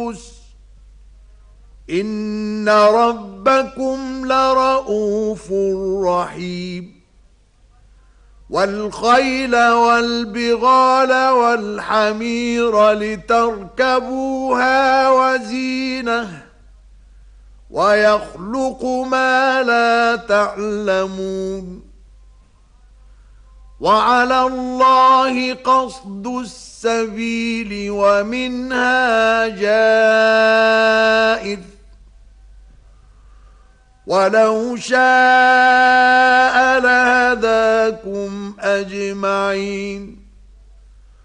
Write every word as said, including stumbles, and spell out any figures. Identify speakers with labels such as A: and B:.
A: القدس إن ربكم لرءوف رحيم والخيل والبغال والحمير لتركبوها وزينة ويخلق ما لا تعلمون وعلى الله قصد السبيل ومنها جائر ولو شاء لهداكم أجمعين